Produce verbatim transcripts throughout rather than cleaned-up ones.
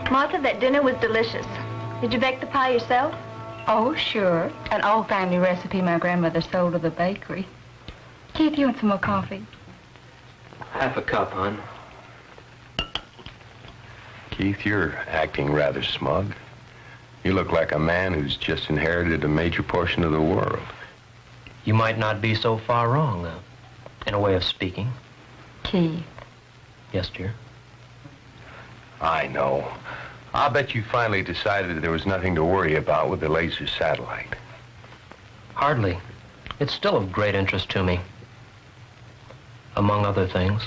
Martha, that dinner was delicious. Did you bake the pie yourself? Oh, sure. An old family recipe my grandmother sold to the bakery. Keith, you want some more coffee? Half a cup, hon. Keith, you're acting rather smug. You look like a man who's just inherited a major portion of the world. You might not be so far wrong, uh, in a way of speaking. Keith. Yes, dear? I know. I'll bet you finally decided that there was nothing to worry about with the laser satellite. Hardly. It's still of great interest to me. Among other things.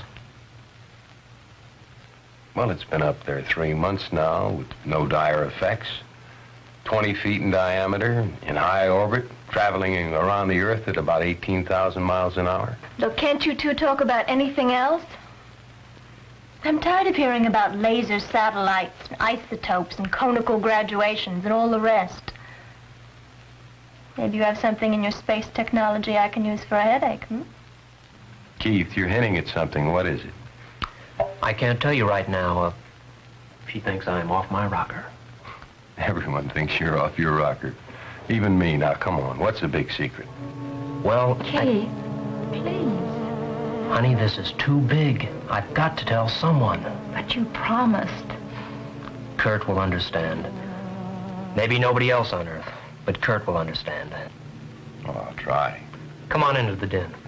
Well, it's been up there three months now with no dire effects. twenty feet in diameter, in high orbit, traveling around the Earth at about eighteen thousand miles an hour. Look, can't you two talk about anything else? I'm tired of hearing about laser satellites, and isotopes, and conical graduations, and all the rest. Maybe you have something in your space technology I can use for a headache, hmm? Keith, you're hinting at something. What is it? I can't tell you right now. Uh, she thinks I'm off my rocker. Everyone thinks you're off your rocker. Even me. Now, come on. What's the big secret? Well, Keith, I... please. Honey, this is too big. I've got to tell someone. But you promised. Kurt will understand. Maybe nobody else on Earth, but Kurt will understand. Oh, I'll try. Come on into the den.